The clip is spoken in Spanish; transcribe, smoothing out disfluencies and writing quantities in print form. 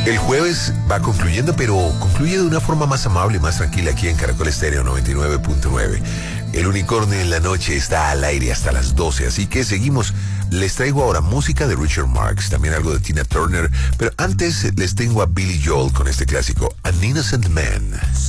El jueves va concluyendo, pero concluye de una forma más amable y más tranquila aquí en Caracol Estéreo 99.9. El unicornio en la noche está al aire hasta las 12, así que seguimos. Les traigo ahora música de Richard Marx, también algo de Tina Turner, pero antes les tengo a Billy Joel con este clásico, An Innocent Man.